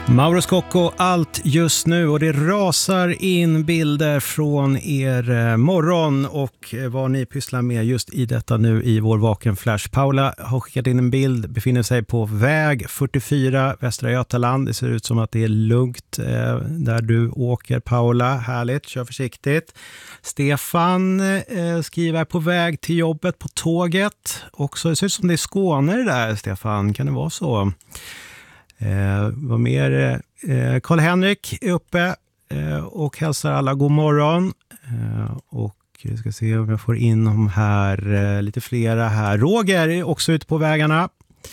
Mauro Scocco, allt just nu, och det rasar in bilder från er morgon och vad ni pysslar med just i detta nu i vår Vaken Flash. Paula har skickat in en bild, befinner sig på väg 44 Västra Götaland. Det ser ut som att det är lugnt där du åker, Paula. Härligt, kör försiktigt. Stefan skriver på väg till jobbet på tåget. Också, det ser ut som det är Skåne det där, Stefan. Kan det vara så? Vad mer? Karl-Henrik är uppe och hälsar alla god morgon. Och jag ska se om jag får in de här lite flera här. Roger är också ute på vägarna.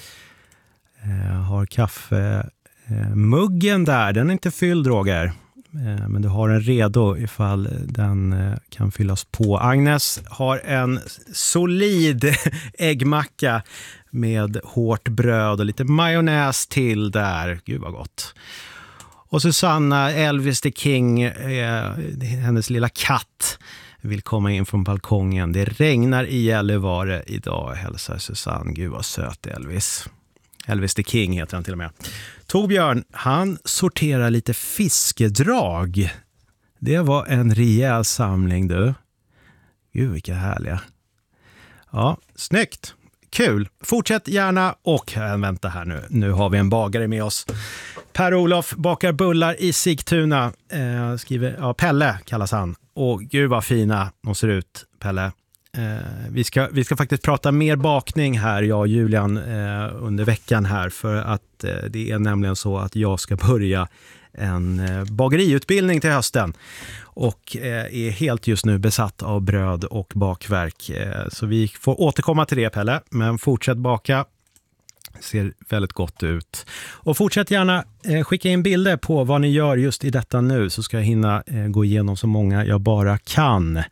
Har kaffemuggen där. Den är inte fylld, Roger. Men du har en redo ifall den kan fyllas på. Agnes har en solid äggmacka med hårt bröd och lite majonnäs till där. Gud vad gott. Och Susanna, Elvis the King, hennes lilla katt, vill komma in från balkongen. Det regnar i Gällivare idag, hälsar Susanne. Gud vad söt Elvis. Elvis the King heter han till och med. Torbjörn, han sorterar lite fiskedrag. Det var en rejäl samling, du. Gud vilka härliga. Ja, snyggt. Kul. Fortsätt gärna. Och vänta här nu. Nu har vi en bagare med oss. Per-Olof bakar bullar i Sigtuna. Skriver, ja, Pelle kallas han. Och gud vad fina de ser ut, Pelle. Vi ska faktiskt prata mer bakning här, jag och Julian, under veckan här. För att det är nämligen så att jag ska börja en bageriutbildning till hösten. Och är helt just nu besatt av bröd och bakverk. Så vi får återkomma till det, Pelle. Men fortsätt baka. Ser väldigt gott ut. Och fortsätt gärna skicka in bilder på vad ni gör just i detta nu. Så ska jag hinna gå igenom så många jag bara kan.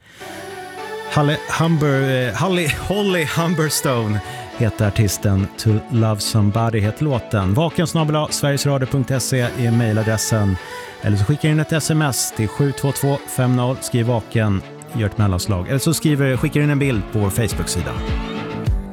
Holly Humberstone heter artisten. To Love Somebody heter låten. vaken@sverigesradio.se är mejladressen. Eller så skickar in ett sms till 72250. Skriv vaken, gör ett mellanslag. Eller så skickar in en bild på vår Facebook-sida.